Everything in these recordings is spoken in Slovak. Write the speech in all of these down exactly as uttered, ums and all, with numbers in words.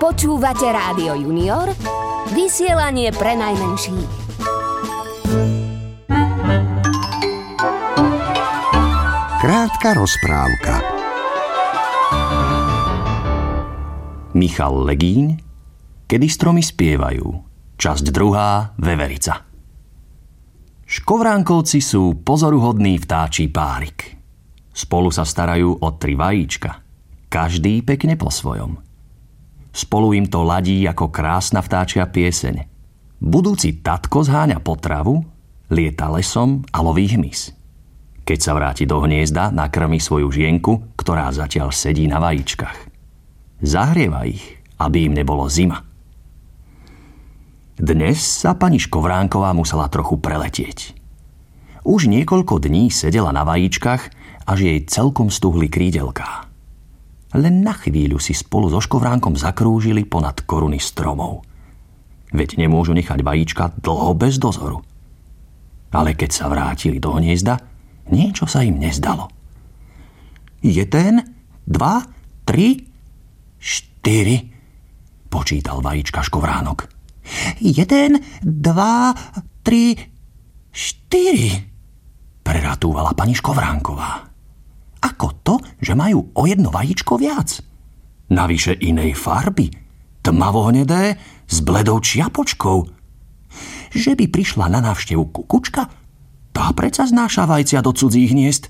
Počúvate Rádio Junior, vysielanie pre najmenších. Krátka rozprávka. Michal Legíň, Kedy stromy spievajú. Časť druhá, Veverica. Škovránkovci sú pozoruhodný vtáčí párik. Spolu sa starajú o tri vajíčka. Každý pekne po svojom. Spolu im to ladí ako krásna vtáčia pieseň. Budúci tatko zháňa potravu, lieta lesom a loví hmyz. Keď sa vráti do hniezda, nakrmí svoju žienku, ktorá zatiaľ sedí na vajíčkach. Zahrieva ich, aby im nebolo zima. Dnes sa pani Škovránková musela trochu preletieť. Už niekoľko dní sedela na vajíčkach, až jej celkom stuhli krídelká. Len na chvíľu si spolu so Škovránkom zakrúžili ponad koruny stromov. Veď nemôžu nechať vajíčka dlho bez dozoru. Ale keď sa vrátili do hniezda, niečo sa im nezdalo. Jeden, dva, tri, štyri, počítal vajíčka Škovránok. Jeden, dva, tri, štyri, preratúvala pani Škovránková. Ako to, že majú o jedno vajíčko viac? Navyše inej farby, tmavohnedé s bledou čiapočkou. Že by prišla na návštevu kukučka? Tá predsa znáša vajcia do cudzích hniezd.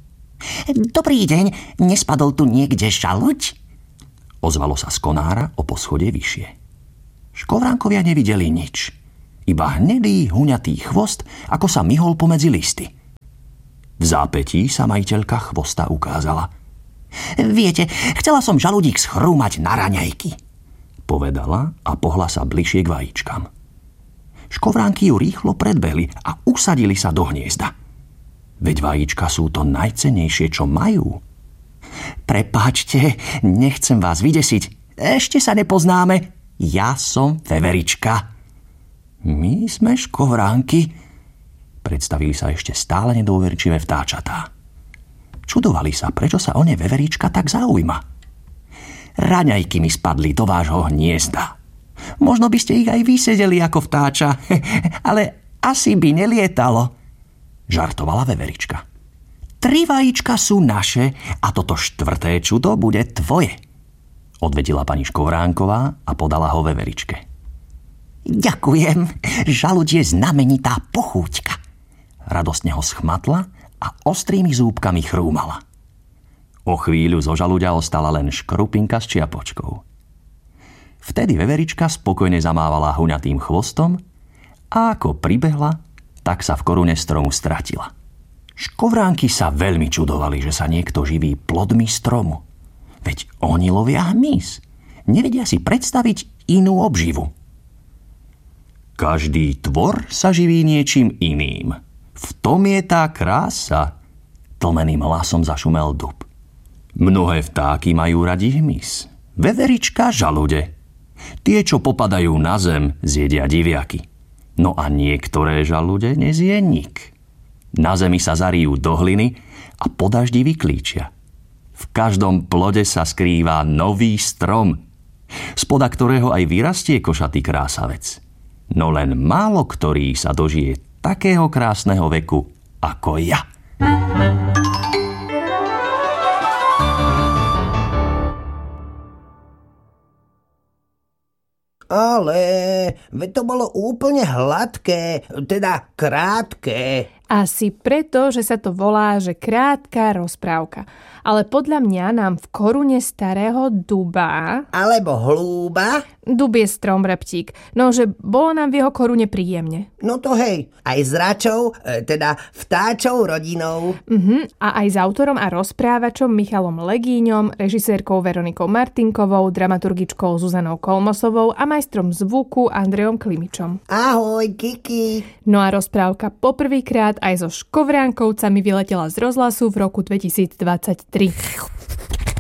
Dobrý deň, nespadol tu niekde žaluď? Ozvalo sa z konára o poschodie vyššie. Škovránkovia nevideli nič. Iba hnedý, huňatý chvost, ako sa myhol pomedzi listy. V zápätí sa majiteľka chvosta ukázala. Viete, chcela som žaludík schrúmať na raňajky, povedala a pohla sa bližšie k vajíčkam. Škovránky ju rýchlo predbehli a usadili sa do hniezda. Veď vajíčka sú to najcennejšie, čo majú. Prepáčte, nechcem vás vydesiť. Ešte sa nepoznáme. Ja som Veverička. My sme Škovránky, predstavili sa ešte stále nedôverčivé vtáčatá. Čudovali sa, prečo sa o ne Veverička tak zaujíma. Raňajky mi spadli do vášho hniezda. Možno by ste ich aj vysedeli ako vtáča, ale asi by nelietalo, žartovala Veverička. Tri vajíčka sú naše a toto štvrté čudo bude tvoje, odvedila pani Škovránková a podala ho Veveričke. Ďakujem, žaluď je znamenitá pochúťka. Radostne ho schmatla a ostrými zúbkami chrúmala. O chvíľu zo žaluďa ostala len škrupinka s čiapočkou. Vtedy Veverička spokojne zamávala huňatým chvostom a ako pribehla, tak sa v korune stromu stratila. Škovránky sa veľmi čudovali, že sa niekto živí plodmi stromu. Veď oni lovia hmyz. Nevedia si predstaviť inú obživu. Každý tvor sa živí niečím iným. V tom je tá krása, tlmeným hlasom zašumel dub. Mnohé vtáky majú radi hmyz. Veverička žalude. Tie, čo popadajú na zem, zjedia diviaky. No a niektoré žalude nezie nik. Na zemi sa zarijú do hliny a po daždi vyklíčia. V každom plode sa skrýva nový strom, spoda ktorého aj vyrastie košatý krásavec. No len málo ktorý sa dožije takého krásneho veku ako ja. Ale veď to bolo úplne hladké, teda krátke. Asi preto, že sa to volá, že krátka rozprávka. Ale podľa mňa nám v korune starého duba... Alebo hlúba? Dub je strom, reptík. No, že bolo nám v jeho korune príjemne. No to hej, aj s račou, teda vtáčou rodinou. Uh-huh. A aj s autorom a rozprávačom Michalom Legíňom, režisérkou Veronikou Martinkovou, dramaturgičkou Zuzanou Kolmosovou a majstrom zvuku Andrejom Klimičom. Ahoj, Kiki. No a rozprávka poprvýkrát aj so Škovránkovcami vyletela z rozhlasu v roku dvetisícdvadsaťtri.